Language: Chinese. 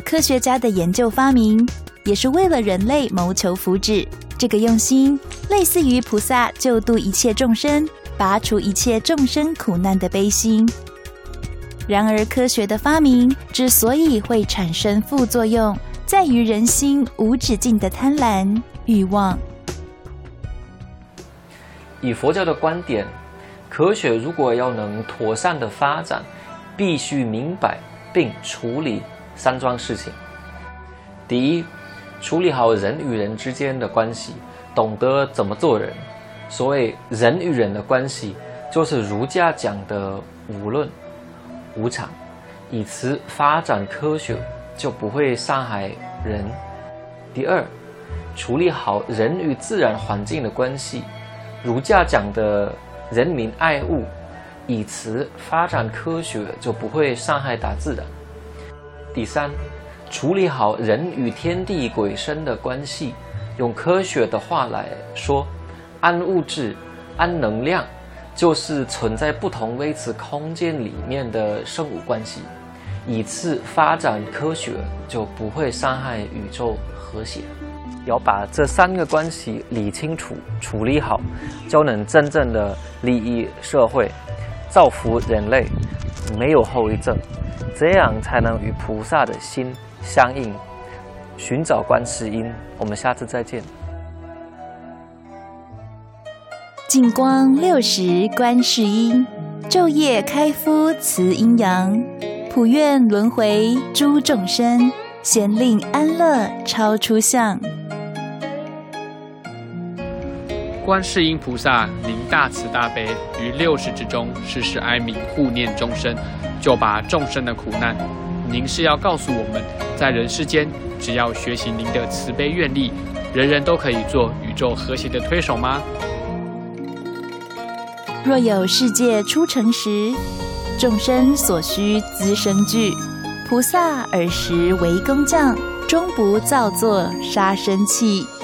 科学家的研究发明，也是为了人类谋求福祉。这个用心，类似于菩萨救度一切众生，拔除一切众生苦难的悲心。然而，科学的发明之所以会产生副作用，在于人心无止境的贪婪、欲望。 以佛教的观点，科学如果要能妥善的发展，必须明白并处理3桩事情。第一，处理好人与人之间的关系，懂得怎么做人。所谓人与人的关系，就是儒家讲的无论、无常，以此发展科学，就不会伤害人。第二，处理好人与自然环境的关系，儒家讲的人民爱物，以此发展科学，就不会伤害大自然。第三，处理好人与天地鬼神的关系，用科学的话来说，按物质、按能量，就是存在不同维持空间里面的生物关系，以此发展科学，就不会伤害宇宙和谐。要把这3个关系理清楚、处理好，就能真正的利益社会，造福人类，没有后遗症，这样才能与菩萨的心相应，寻找观世音。我们下次再见。 净光60观世音，昼夜开敷慈阴阳，普愿轮回诸众生，咸令安乐超出相。 观世音菩萨，您大慈大悲，于60之中时时哀悯护念众生，救拔众生的苦难。您是要告诉我们，在人世间，只要学习您的慈悲愿力，人人都可以做宇宙和谐的推手吗？ 若有世界初成时，众生所需资生具，菩萨尔时为工匠，终不造作杀生器。